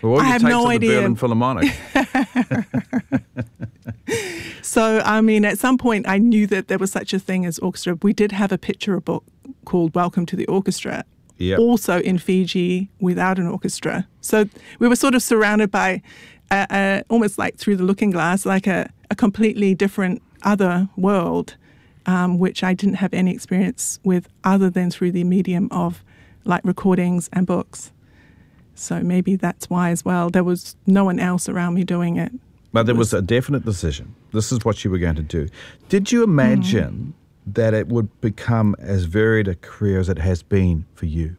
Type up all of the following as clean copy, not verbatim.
Well, I have no idea. The Berlin Philharmonic. So, I mean, at some point I knew that there was such a thing as orchestra. We did have a picture book called Welcome to the Orchestra, also in Fiji without an orchestra. So we were sort of surrounded by, almost like through the looking glass, like a completely different other world, which I didn't have any experience with other than through the medium of like recordings and books. So maybe that's why as well. There was no one else around me doing it. But there was a definite decision. This is what you were going to do. Did you imagine that it would become as varied a career as it has been for you?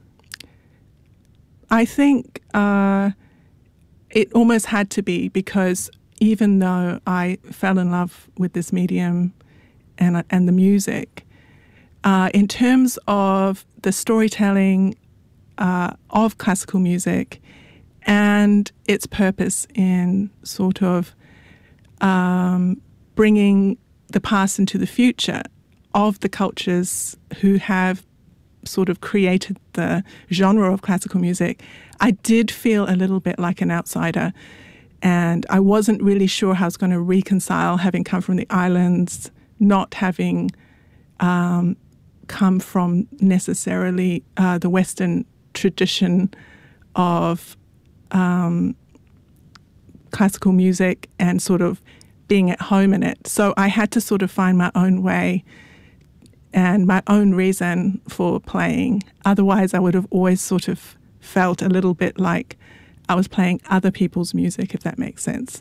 I think it almost had to be, because even though I fell in love with this medium and the music, in terms of the storytelling of classical music and its purpose in sort of bringing the past into the future of the cultures who have sort of created the genre of classical music, I did feel a little bit like an outsider. And I wasn't really sure how I was going to reconcile having come from the islands, not having come from necessarily the Western tradition of classical music and sort of being at home in it. So I had to sort of find my own way and my own reason for playing. Otherwise, I would have always sort of felt a little bit like I was playing other people's music, if that makes sense.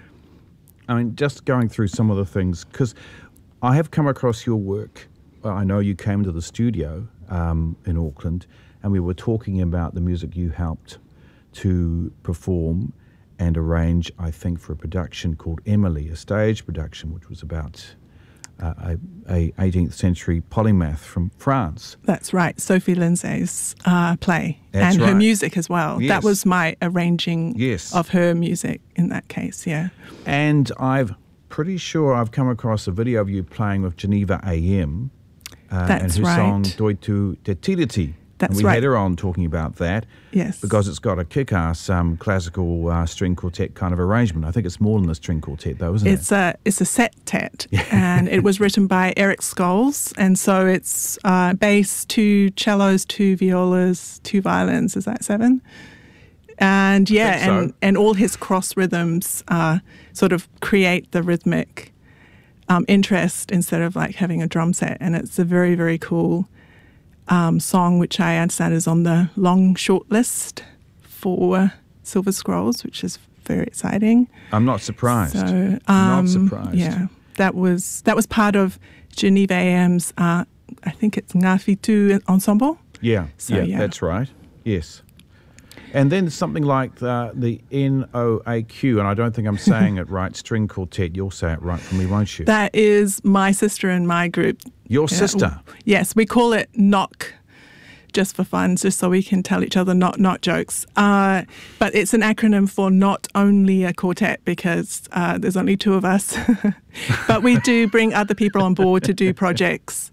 I mean, just going through some of the things, because I have come across your work. Well, I know you came to the studio in Auckland, and we were talking about the music you helped to perform and arrange, I think, for a production called Emily, a stage production, which was about a 18th century polymath from France. That's right, Sophie Lindsay's play. That's and right. her music as well. Yes. That was my arranging of her music in that case, yeah. And I'm pretty sure I've come across a video of you playing with Geneva AM That's and her right. song Doi Tu Te Tiriti. That's and we right. had her on talking about that. Yes. Because it's got a kick-ass classical string quartet kind of arrangement. I think it's more than a string quartet though, isn't it? It's a septet, and it was written by Eric Scholes, and so it's bass, 2 cellos, 2 violas, 2 violins. Is that 7? And and all his cross rhythms sort of create the rhythmic interest instead of like having a drum set, and it's a very, very cool song, which I understand is on the long short list for Silver Scrolls, which is very exciting. I'm not surprised. So, not surprised. Yeah, that was part of Geneva AM's, I think it's Ngāwhitu Ensemble. Yeah, So, yeah, yeah. that's right. Yes. And then something like the NOAQ, and I don't think I'm saying it right, string quartet. You'll say it right for me, won't you? That is my sister and my group. Your sister? Yes, we call it knock, just for fun, just so we can tell each other not jokes. But it's an acronym for not only a quartet, because there's only 2 of us. But we do bring other people on board to do projects.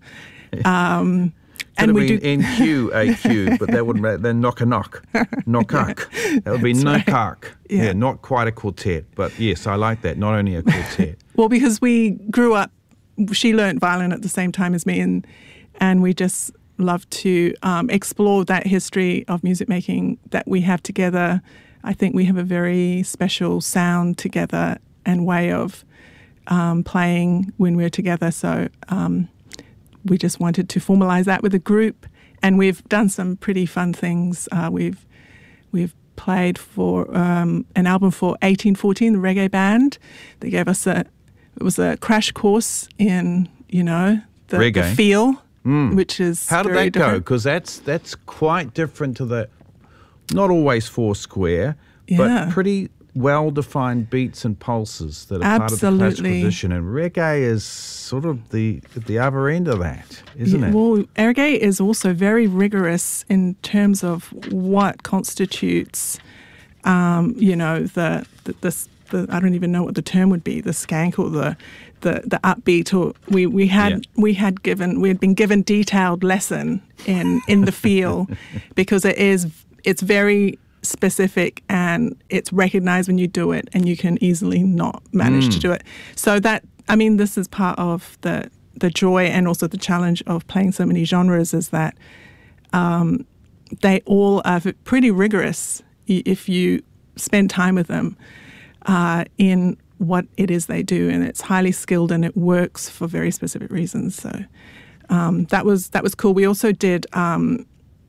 And we do NQAQ, but that wouldn't. Then knock. That would be nokak. Yeah, not quite a quartet, but yes, I like that. Not only a quartet. Well, because we grew up, she learnt violin at the same time as me, and we just love to explore that history of music making that we have together. I think we have a very special sound together and way of playing when we're together. So we just wanted to formalize that with a group, and we've done some pretty fun things. We've played for an album for 1814, the reggae band. They gave us it was a crash course in the feel, which is how did very that different. go? Because that's quite different to the not always 4/square, but pretty well-defined beats and pulses that are part of the classical tradition, and reggae is sort of the other end of that, isn't it? Well, reggae is also very rigorous in terms of what constitutes, the I don't even know what the term would be, the skank or the upbeat, or we had been given detailed lesson in the feel because it's very specific, and it's recognized when you do it, and you can easily not manage to do it. So that, I mean, this is part of the joy and also the challenge of playing so many genres, is that they all are pretty rigorous if you spend time with them in what it is they do, and it's highly skilled and it works for very specific reasons. So that was cool. We also did Tane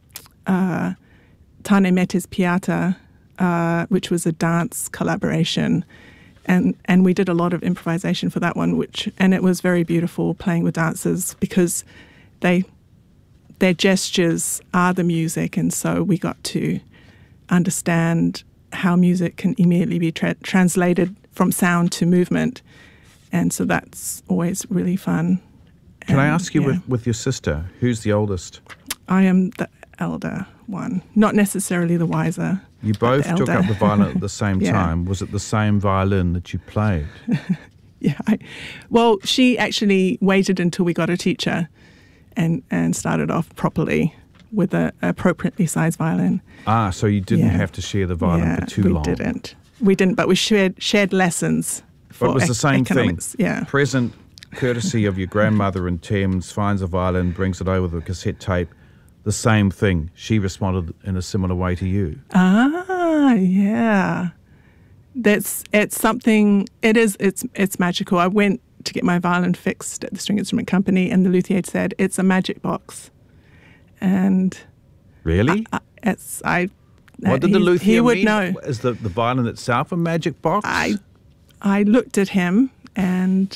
Mete's Piata, which was a dance collaboration, and we did a lot of improvisation for that one, and it was very beautiful playing with dancers because their gestures are the music, and so we got to understand how music can immediately be translated from sound to movement, and so that's always really fun. Can I ask you, with your sister, who's the oldest? I am the elder one, not necessarily the wiser. You both took up the violin at the same time. Was it the same violin that you played? Yeah. Well, she actually waited until we got a teacher and started off properly with an appropriately sized violin. So you didn't have to share the violin for too long. We didn't, but we shared lessons for But it was the same economics. thing. Yeah. Present courtesy of your grandmother in Thames, finds a violin, brings it over with a cassette tape. The same thing. She responded in a similar way to you. Yeah. It's something. It's magical. I went to get my violin fixed at the string instrument company, and the luthier said it's a magic box. And really, what did the luthier he would mean? know. Is the violin itself a magic box? I looked at him and.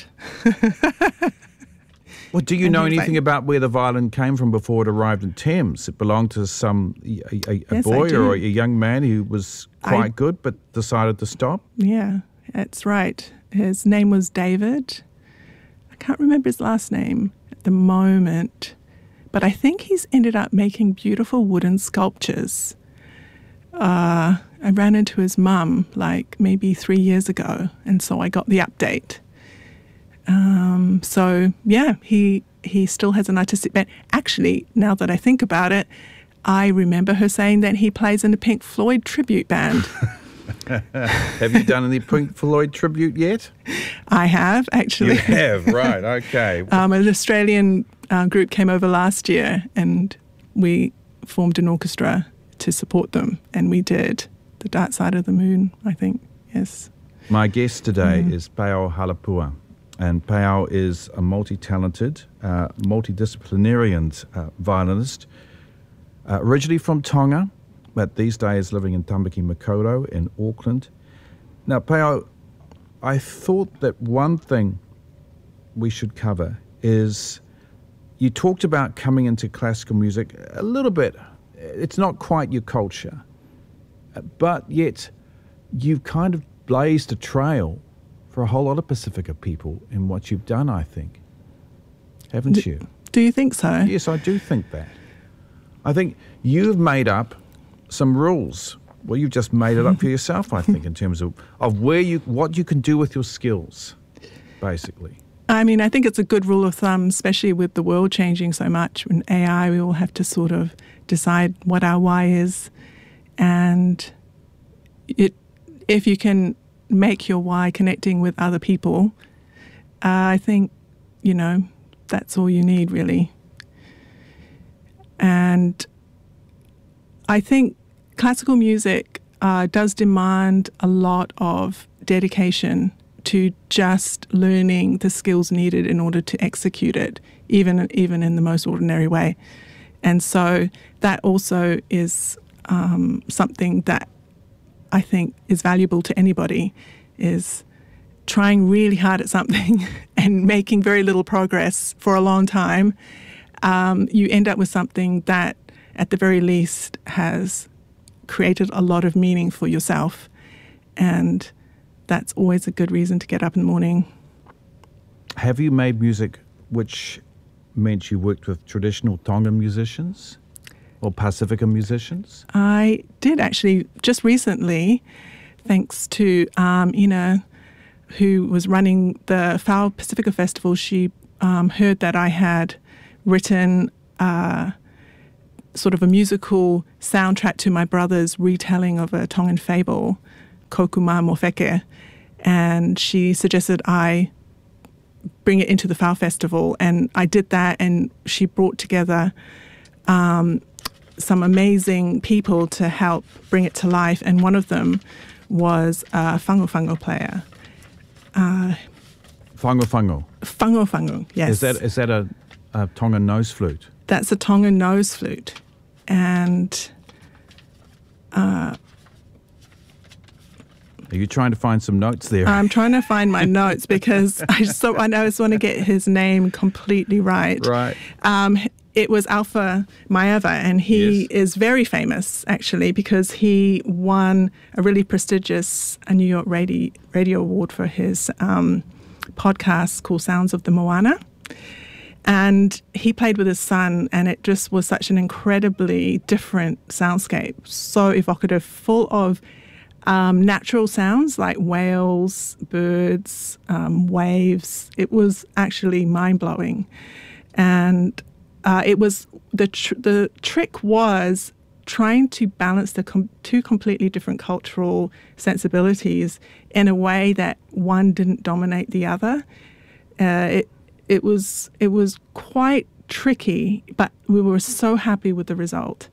Well, do you know anything about where the violin came from before it arrived in Thames? It belonged to a boy or a young man who was quite good but decided to stop? Yeah, that's right. His name was David. I can't remember his last name at the moment, but I think he's ended up making beautiful wooden sculptures. I ran into his mum like maybe 3 years ago, and so I got the update. So yeah, he still has an artistic bent. Actually, now that I think about it, I remember her saying that he plays in a Pink Floyd tribute band. Have you done any Pink Floyd tribute yet? I have, actually. You have, right, okay. An Australian group came over last year, and we formed an orchestra to support them, and we did The Dark Side of the Moon, I think, yes. My guest today is Pe'ao Halapua. And Pe'ao is a multi-talented, multidisciplinarian violinist, originally from Tonga, but these days living in Tamaki Makaurau in Auckland. Now, Pe'ao, I thought that one thing we should cover is you talked about coming into classical music a little bit. It's not quite your culture, but yet you've kind of blazed a trail for a whole lot of Pacifica people in what you've done, I think. Haven't you? Do you think so? Yes, I do think that. I think you've made up some rules. Well, you've just made it up for yourself, I think, in terms of what you can do with your skills, basically. I mean, I think it's a good rule of thumb, especially with the world changing so much. In AI, we all have to sort of decide what our why is. And if you can make your why connecting with other people, I think, that's all you need, really. And I think classical music does demand a lot of dedication to just learning the skills needed in order to execute it, even in the most ordinary way. And so that also is something that I think is valuable to anybody, is trying really hard at something and making very little progress for a long time. You end up with something that, at the very least, has created a lot of meaning for yourself. And that's always a good reason to get up in the morning. Have you made music which meant you worked with traditional Tongan musicians or Pacifica musicians? I did, actually, just recently, thanks to Ina, who was running the Whao Pacifica Festival. She heard that I had written sort of a musical soundtrack to my brother's retelling of a Tongan fable, Kokuma Mofeke, and she suggested I bring it into the Fao Festival, and I did that, and she brought together some amazing people to help bring it to life, and one of them was a whango player. Whango. Whango, yes. Is that a Tongan nose flute? That's a Tongan nose flute. And are you trying to find some notes there? I'm trying to find my notes because I just want to get his name completely right. Right. It was Alpha Maiava, and he is very famous, actually, because he won a really prestigious New York radio award for his podcast called Sounds of the Moana. And he played with his son, and it just was such an incredibly different soundscape, so evocative, full of natural sounds like whales, birds, waves. It was actually mind-blowing. And it was the trick was trying to balance the two completely different cultural sensibilities in a way that one didn't dominate the other. It was quite tricky, but we were so happy with the result.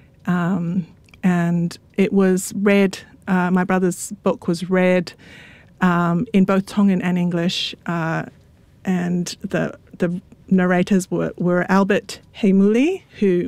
And it was read. My brother's book was read in both Tongan and English, and the narrators were Albert Heimuli,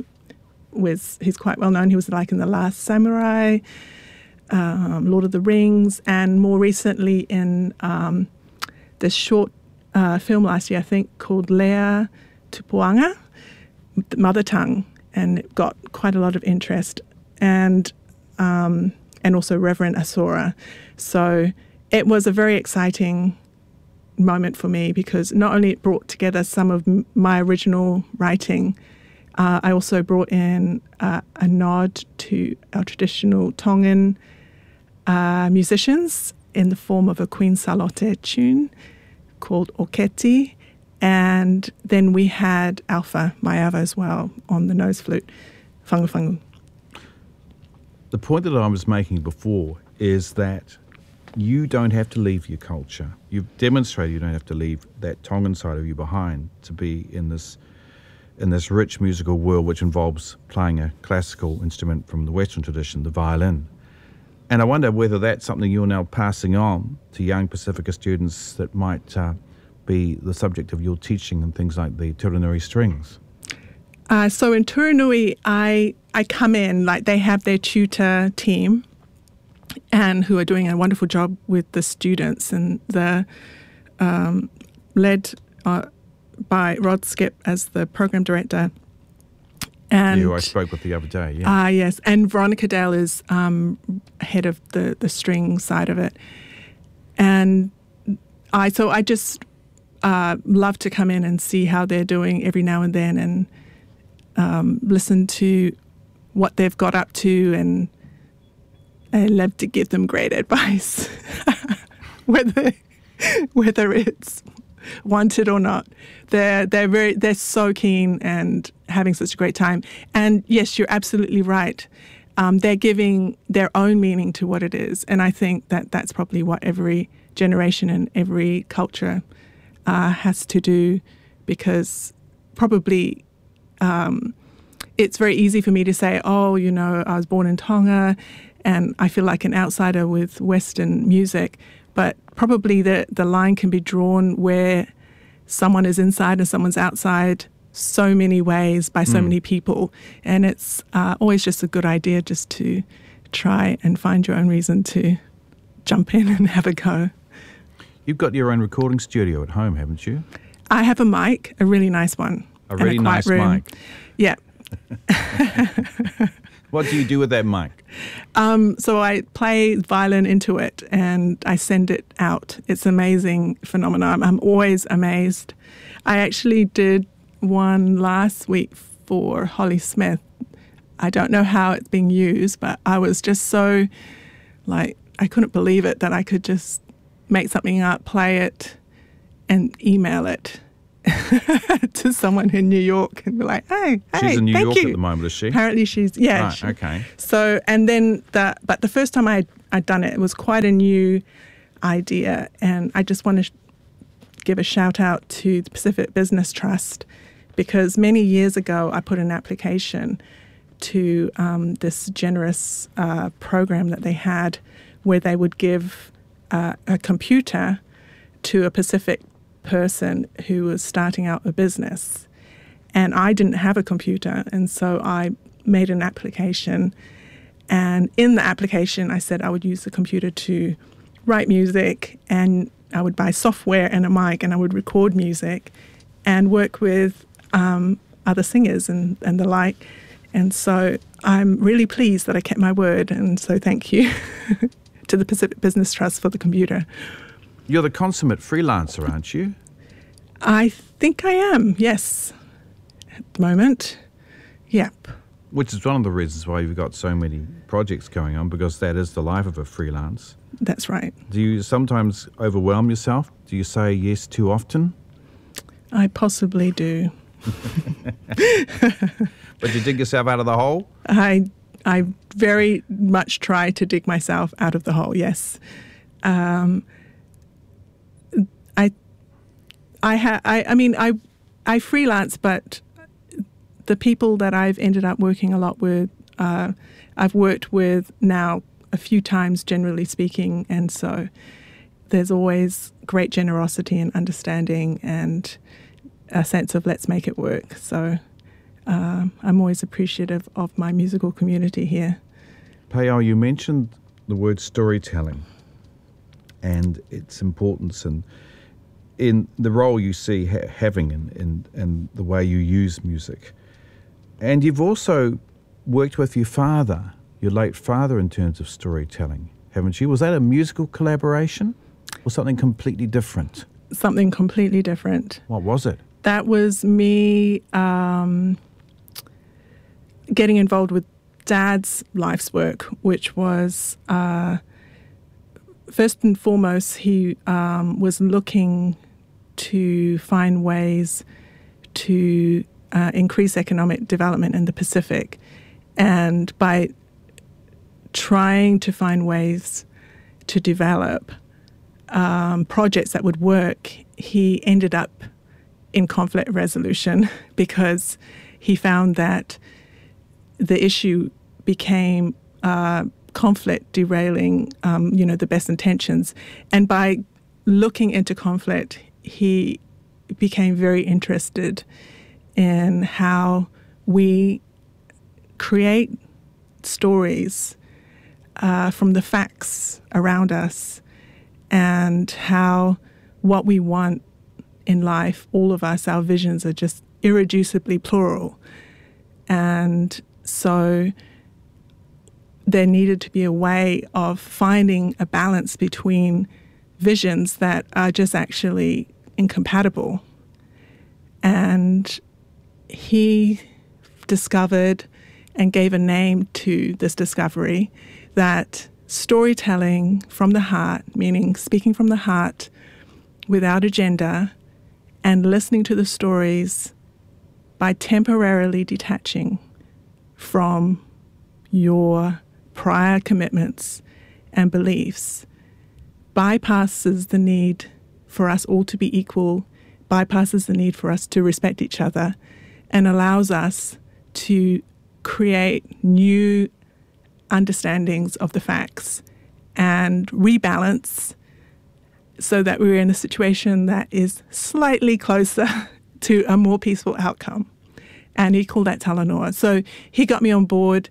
he's quite well known. He was like in The Last Samurai, Lord of the Rings, and more recently in this short film last year, I think, called Lea Tupuanga, Mother Tongue, and it got quite a lot of interest, and also Reverend Asora. So it was a very exciting moment for me because not only it brought together some of my original writing, I also brought in a nod to our traditional Tongan musicians in the form of a Queen Salote tune called Oketi, and then we had Alpha Maiava as well on the nose flute, whangu. The point that I was making before is that you don't have to leave your culture. You've demonstrated you don't have to leave that Tongan side of you behind to be in this rich musical world which involves playing a classical instrument from the Western tradition, the violin. And I wonder whether that's something you're now passing on to young Pacifica students that might be the subject of your teaching and things like the Turanui strings. So in Turanui, I come in, like they have their tutor team and who are doing a wonderful job with the students, and they're led by Rod Skip as the program director. And who I spoke with the other day, yeah. Yes, and Veronica Dale is head of the string side of it. And I just love to come in and see how they're doing every now and then, and listen to what they've got up to, and I love to give them great advice, whether it's wanted or not. They're so keen and having such a great time. And yes, you're absolutely right. They're giving their own meaning to what it is, and I think that that's probably what every generation and every culture has to do, because probably it's very easy for me to say, oh, I was born in Tonga and I feel like an outsider with Western music, but probably the line can be drawn where someone is inside and someone's outside so many ways by so many people, and it's always just a good idea just to try and find your own reason to jump in and have a go. You've got your own recording studio at home, haven't you? I have a mic, a really nice one. A really nice mic? Yeah. What do you do with that mic? So I play violin into it and I send it out. It's an amazing phenomenon. I'm always amazed. I actually did one last week for Holly Smith. I don't know how it's being used, but I was just so, I couldn't believe it that I could just make something up, play it, and email it. to someone in New York and be like, hey, she's in New thank York you. at the moment, is she? Apparently she's, yeah. Right, okay. So, and then, but the first time I'd done it, it was quite a new idea. And I just want to give a shout out to the Pacific Business Trust, because many years ago I put an application to this generous program that they had where they would give a computer to a Pacific person who was starting out a business. And I didn't have a computer, and so I made an application. And in the application, I said I would use the computer to write music, and I would buy software and a mic, and I would record music and work with other singers and the like. And so I'm really pleased that I kept my word, and so thank you to the Pacific Business Trust for the computer. You're the consummate freelancer, aren't you? I think I am, yes, at the moment. Yep. Which is one of the reasons why you've got so many projects going on, because that is the life of a freelance. That's right. Do you sometimes overwhelm yourself? Do you say yes too often? I possibly do. But you dig yourself out of the hole? I very much try to dig myself out of the hole, yes. I freelance, but the people that I've ended up working a lot with, I've worked with now a few times, generally speaking, and so there's always great generosity and understanding and a sense of let's make it work. So I'm always appreciative of my musical community here. Payal, you mentioned the word storytelling and its importance and in the role you see having in the way you use music. And you've also worked with your father, your late father, in terms of storytelling, haven't you? Was that a musical collaboration or something completely different? Something completely different. What was it? That was me getting involved with Dad's life's work, which was, first and foremost, he was looking to find ways to increase economic development in the Pacific. And by trying to find ways to develop projects that would work, he ended up in conflict resolution because he found that the issue became conflict derailing, the best intentions. And by looking into conflict, he became very interested in how we create stories from the facts around us, and how what we want in life, all of us, our visions are just irreducibly plural. And so there needed to be a way of finding a balance between visions that are just actually incompatible. And he discovered and gave a name to this discovery that storytelling from the heart, meaning speaking from the heart without agenda and listening to the stories by temporarily detaching from your prior commitments and beliefs, bypasses the need for us all to be equal, bypasses the need for us to respect each other, and allows us to create new understandings of the facts and rebalance so that we're in a situation that is slightly closer to a more peaceful outcome. And he called that Talanoa. So he got me on board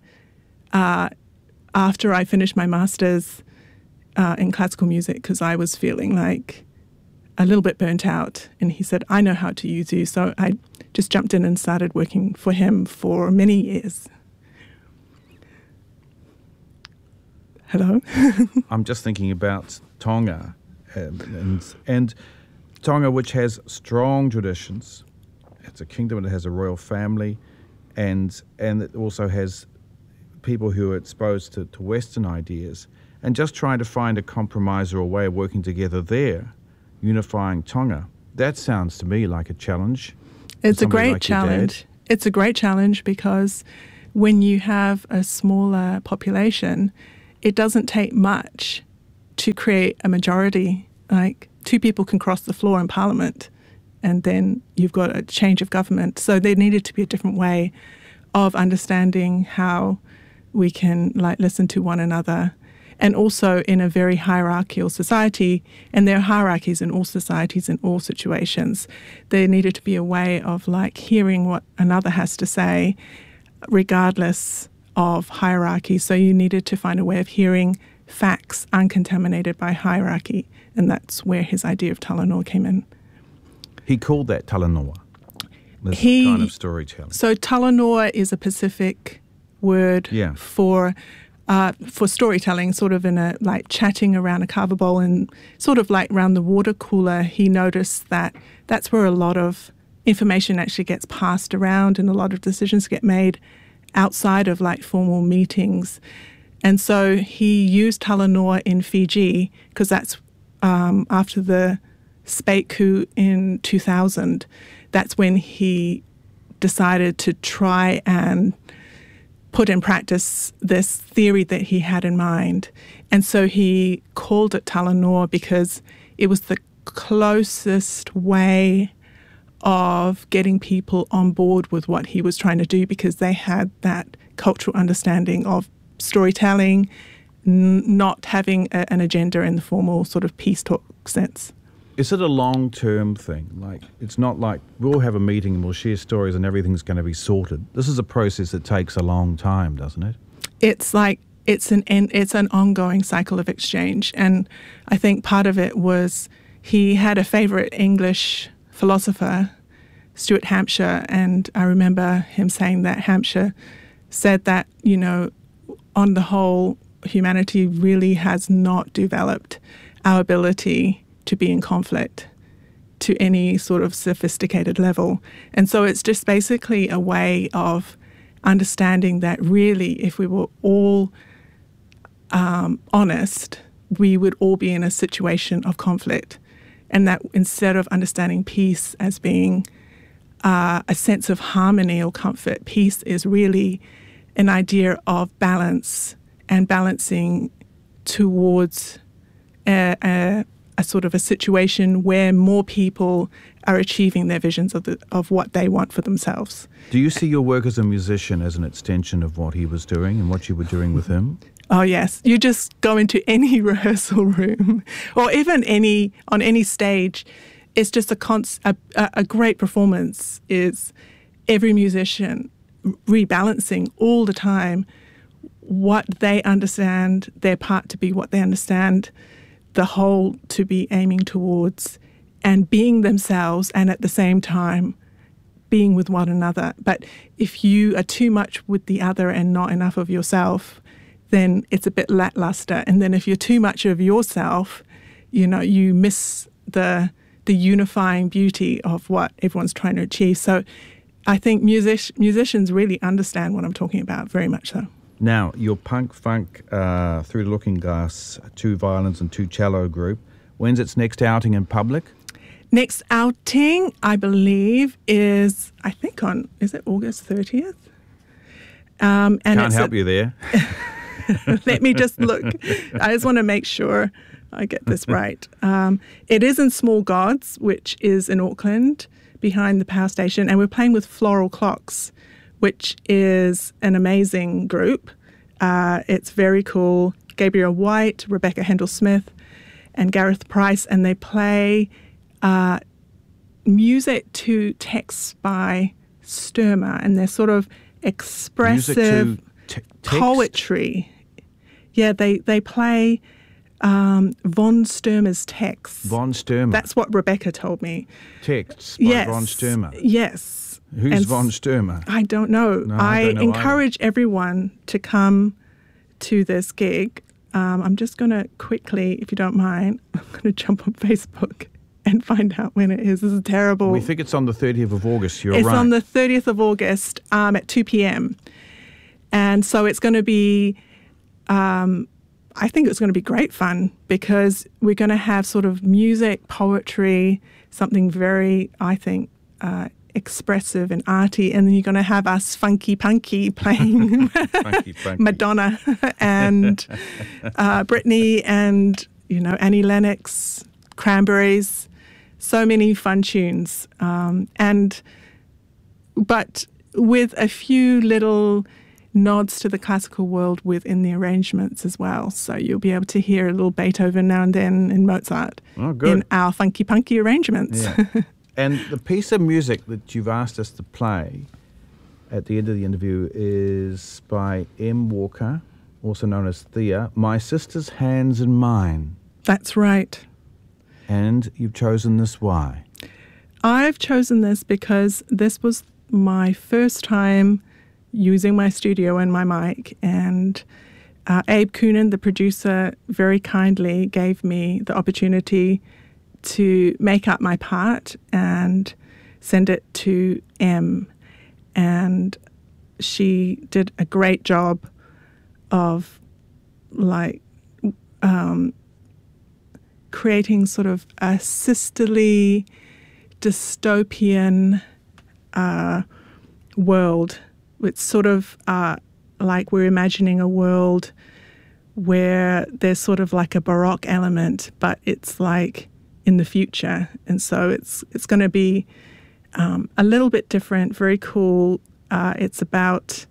after I finished my master's in classical music, because I was feeling like a little bit burnt out. And he said, I know how to use you. So I just jumped in and started working for him for many years. Hello? I'm just thinking about Tonga and Tonga, which has strong traditions. It's a kingdom that has a royal family, and it also has people who are exposed to Western ideas, and just trying to find a compromise or a way of working together there, unifying Tonga. That sounds to me like a challenge. It's a Somebody great like your dad. challenge. It's a great challenge because when you have a smaller population, it doesn't take much to create a majority. Like 2 people can cross the floor in Parliament and then you've got a change of government. So there needed to be a different way of understanding how we can listen to one another. And also in a very hierarchical society, and there are hierarchies in all societies, in all situations, there needed to be a way of hearing what another has to say, regardless of hierarchy. So you needed to find a way of hearing facts uncontaminated by hierarchy, and that's where his idea of Talanoa came in. He called that Talanoa, this kind of storytelling. So Talanoa is a Pacific word for storytelling, sort of in a chatting around a kava bowl and sort of around the water cooler. He noticed that that's where a lot of information actually gets passed around and a lot of decisions get made outside of formal meetings. And so he used Talanoa in Fiji because that's after the Spate coup in 2000. That's when he decided to try and put in practice this theory that he had in mind. And so he called it Talanoa because it was the closest way of getting people on board with what he was trying to do, because they had that cultural understanding of storytelling, not having an agenda in the formal sort of peace talk sense. Is it a long-term thing? It's not like we'll have a meeting and we'll share stories and everything's going to be sorted. This is a process that takes a long time, doesn't it? It's an ongoing cycle of exchange. And I think part of it was he had a favorite English philosopher, Stuart Hampshire, and I remember him saying that Hampshire said that, on the whole, humanity really has not developed our ability to be in conflict to any sort of sophisticated level. And so it's just basically a way of understanding that really, if we were all honest, we would all be in a situation of conflict. And that instead of understanding peace as being a sense of harmony or comfort, peace is really an idea of balance and balancing towards a sort of a situation where more people are achieving their visions of what they want for themselves. Do you see your work as a musician as an extension of what he was doing and what you were doing with him? Oh, yes. You just go into any rehearsal room or even on any stage. It's just a great performance is every musician rebalancing all the time what they understand, their part to be what they understand, the whole to be aiming towards, and being themselves and at the same time being with one another. But if you are too much with the other and not enough of yourself, then it's a bit lackluster. And then if you're too much of yourself, you miss the unifying beauty of what everyone's trying to achieve. So I think musicians really understand what I'm talking about, very much so. Now, your punk funk Through the Looking Glass 2 violins and 2 cello group, when's its next outing in public? Next outing, I believe, is it August 30th? And Can't help you there. Let me just look. I just want to make sure I get this right. It is in Small Gods, which is in Auckland, behind the power station, and we're playing with Floral Clocks, which is an amazing group. It's very cool. Gabriel White, Rebecca Handel-Smith, and Gareth Price, and they play music to texts by Sturmer, and they're sort of expressive poetry. Yeah, they play Von Sturmer's texts. Von Sturmer. That's what Rebecca told me. Texts by Von Sturmer. Yes. Who's Von Sturmer? I don't know. No, I don't know encourage everyone to come to this gig. I'm just going to quickly, if you don't mind, I'm going to jump on Facebook and find out when it is. This is terrible. We think it's on the 30th of August. You're right. It's on the 30th of August at 2 p.m. And so it's going to be I think it's going to be great fun because we're going to have sort of music, poetry, something very, I think, expressive and arty, and then you're going to have us funky punky playing Funky. Madonna and Britney and, you know, Annie Lennox, Cranberries, so many fun tunes. But with a few little nods to the classical world within the arrangements as well. So you'll be able to hear a little Beethoven now and then and Mozart in our funky punky arrangements. Yeah. And the piece of music that you've asked us to play at the end of the interview is by M. Walker, also known as Thea, My Sister's Hands in Mine. That's right. And you've chosen this why? I've chosen this because this was my first time using my studio and my mic, and Abe Coonan, the producer, very kindly gave me the opportunity to make up my part and send it to M. And she did a great job of creating sort of a sisterly, dystopian world. It's sort of like we're imagining a world where there's sort of like a Baroque element, but it's like in the future. And so it's going to be a little bit different, very cool. It's about...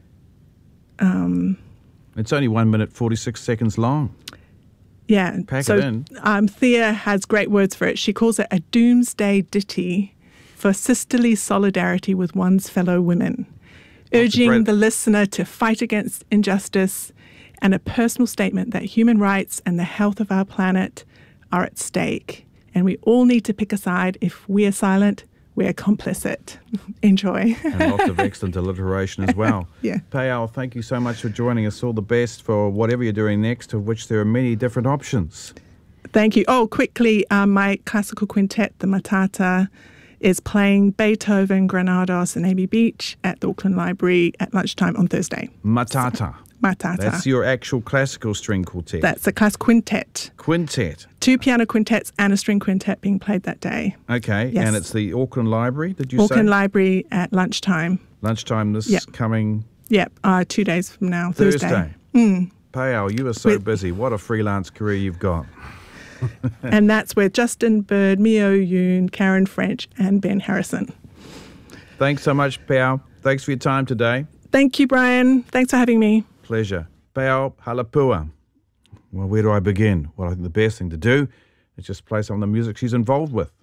it's only 1 minute, 46 seconds long. Yeah. Pack it in. Thea has great words for it. She calls it a doomsday ditty for sisterly solidarity with one's fellow women, urging the listener to fight against injustice and a personal statement that human rights and the health of our planet are at stake. And we all need to pick a side. If we are silent, we're complicit. Enjoy. And lots of excellent alliteration as well. Yeah. Payal, thank you so much for joining us. All the best for whatever you're doing next, of which there are many different options. Thank you. Oh, quickly, my classical quintet, the Matata, is playing Beethoven, Granados and Amy Beach at the Auckland Library at lunchtime on Thursday. Matata. Matata. That's your actual classical string quartet. That's a class quintet. Quintet. 2 piano quintets and a string quintet being played that day. Okay, Yes. and it's the Auckland Library, did you say? Auckland Library at lunchtime. Lunchtime this coming... Yep, 2 days from now, Thursday. Payal, you are so busy. What a freelance career you've got. And that's where Justin Bird, Mio Yoon, Karen French and Ben Harrison. Thanks so much, Payal. Thanks for your time today. Thank you, Brian. Thanks for having me. Pleasure. Payal Halapua. Well, where do I begin? Well, I think the best thing to do is just play some of the music she's involved with.